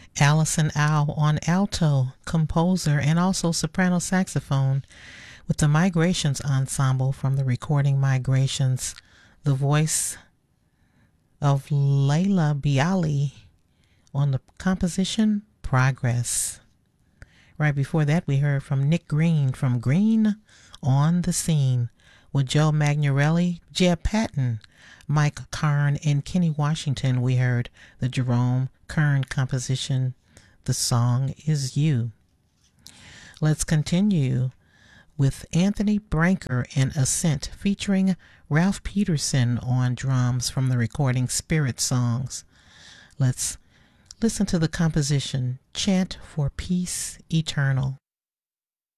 Allison Owl on alto, composer, and also soprano saxophone with the Migrations Ensemble from the recording Migrations. The voice of Layla Bialy on the composition Progress. Right before that, we heard from Nick Green from Green on the Scene with Joe Magnarelli, Jeb Patton, Mike Karn, and Kenny Washington. We heard the Jerome Kern composition, The Song Is You. Let's continue with Anthony Branker and Ascent featuring Ralph Peterson on drums from the recording Spirit Songs. Let's listen to the composition Chant for Peace Eternal.